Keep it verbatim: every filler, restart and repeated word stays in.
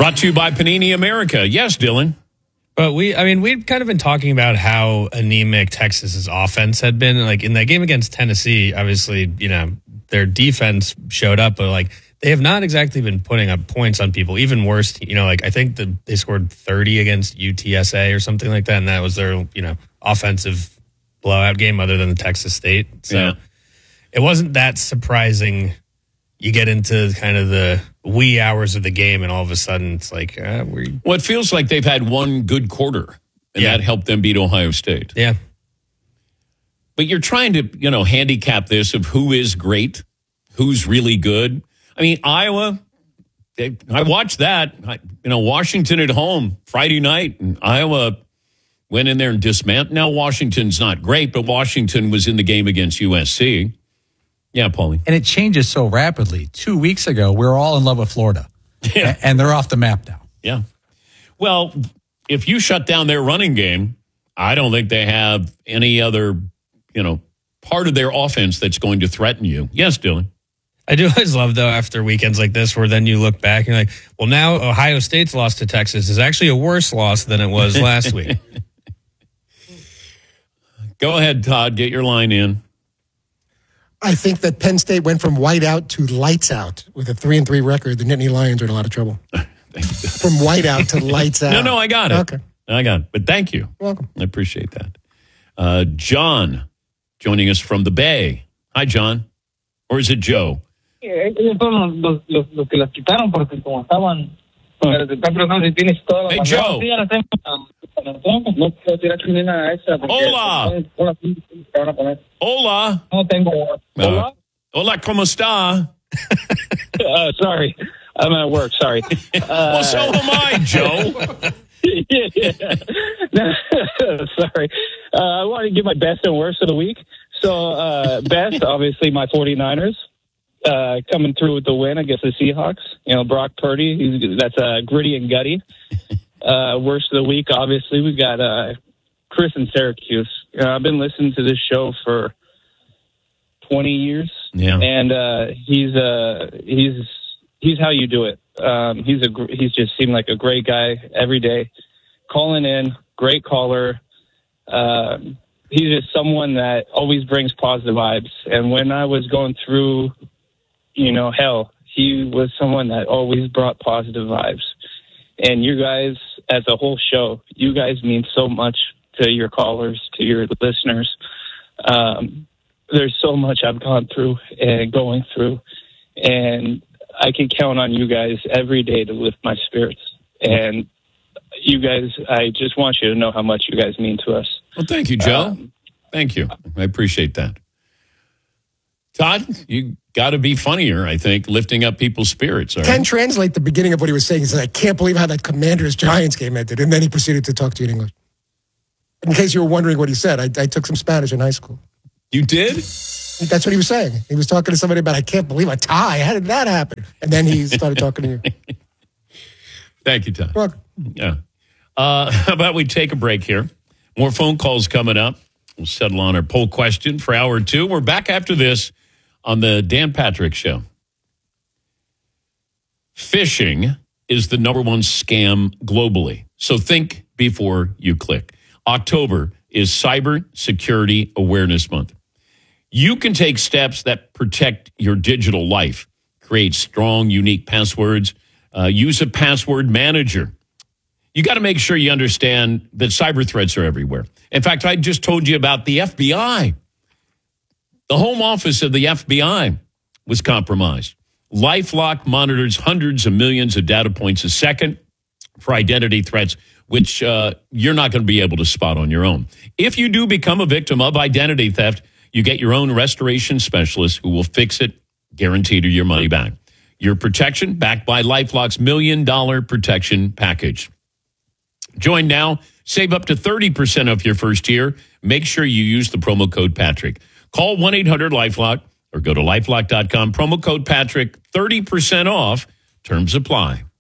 Brought to you by Panini America. Yes, Dylan. But we, I mean, we've kind of been talking about how anemic Texas's offense had been. Like in that game against Tennessee, obviously, you know, their defense showed up, but like they have not exactly been putting up points on people. Even worse, you know, like I think the, they scored thirty against U T S A or something like that, and that was their, you know, offensive blowout game other than the Texas State. So yeah. It wasn't that surprising. You get into kind of the wee hours of the game, and all of a sudden it's like, uh, we. Well, it feels like they've had one good quarter, and yeah. that helped them beat Ohio State. Yeah. But you're trying to, you know, handicap this of who is great, who's really good. I mean, Iowa, they, I watched that. I, you know, Washington at home Friday night, and Iowa went in there and dismantled. Now, Washington's not great, but Washington was in the game against U S C. Yeah, Paulie. And it changes so rapidly. Two weeks ago, we were all in love with Florida. Yeah. And they're off the map now. Yeah. Well, if you shut down their running game, I don't think they have any other, you know, part of their offense that's going to threaten you. Yes, Dylan. I do always love, though, after weekends like this, where then you look back and you're like, well, now Ohio State's loss to Texas is actually a worse loss than it was last week. Go ahead, Todd. Get your line in. I think that Penn State went from white out to lights out with a three and three record. The Nittany Lions are in a lot of trouble. From white out to lights out. No, no, I got it. Okay. I got it. But thank you. You're welcome. I appreciate that. Uh, John joining us from the Bay. Hi, John. Or is it Joe? Hey, Joe. Hola. Hola. No tengo. Hola. Uh, hola, ¿cómo está? uh, sorry. I'm at work. Sorry. Uh, well, so am I, Joe. yeah. Sorry. Uh, I want to give my best and worst of the week. So, uh, best, obviously, my 49ers. Uh, coming through with the win against the Seahawks. You know, Brock Purdy, he's, that's uh, gritty and gutty. Uh, worst of the week, obviously, we've got uh, Chris in Syracuse. Uh, I've been listening to this show for twenty years, yeah. and uh, he's uh, he's he's how you do it. Um, he's a he's just seemed like a great guy every day, calling in, great caller. Uh, he's just someone that always brings positive vibes. And when I was going through, you know, hell, he was someone that always brought positive vibes. And you guys, as a whole show, you guys mean so much to your callers, to your listeners. Um, there's so much I've gone through and going through, and I can count on you guys every day to lift my spirits. And you guys, I just want you to know how much you guys mean to us. Well, thank you, Joe. Um, thank you. I appreciate that. Todd, you got to be funnier, I think, lifting up people's spirits. All right? Can translate the beginning of what he was saying. He said, I can't believe how that Commanders-Giants game ended. And then he proceeded to talk to you in English. In case you were wondering what he said, I, I took some Spanish in high school. You did? That's what he was saying. He was talking to somebody about, I can't believe a tie. How did that happen? And then he started talking to you. Thank you, Todd. Welcome. Yeah. Uh, how about we take a break here? More phone calls coming up. We'll settle on our poll question for hour two. We're back after this on the Dan Patrick Show. Phishing is the number one scam globally. So think before you click. October is Cyber Security Awareness Month. You can take steps that protect your digital life. Create strong, unique passwords. Uh, use a password manager. You got to make sure you understand that cyber threats are everywhere. In fact, I just told you about the F B I. The home office of the F B I was compromised. LifeLock monitors hundreds of millions of data points a second for identity threats, which uh, you're not going to be able to spot on your own. If you do become a victim of identity theft, you get your own restoration specialist who will fix it, guaranteed your money back. Your protection backed by LifeLock's million dollar protection package. Join now. Save up to thirty percent off your first year. Make sure you use the promo code Patrick. Call one eight hundred LifeLock or go to lifelock dot com. Promo code Patrick, thirty percent off. Terms apply.